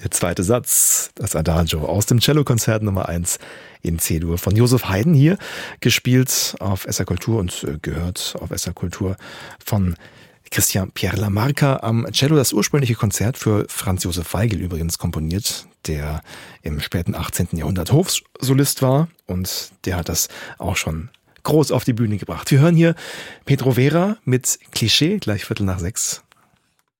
Der zweite Satz, das Adagio aus dem Cellokonzert Nummer 1 in C-Dur von Josef Haydn, hier gespielt auf SR Kultur und gehört auf SR Kultur von Christian Pierre Lamarca am Cello. Das ursprüngliche Konzert für Franz Josef Weigel übrigens komponiert, der im späten 18. Jahrhundert Hofsolist war, und der hat das auch schon groß auf die Bühne gebracht. Wir hören hier Pedro Vera mit Klischee, gleich 5:45.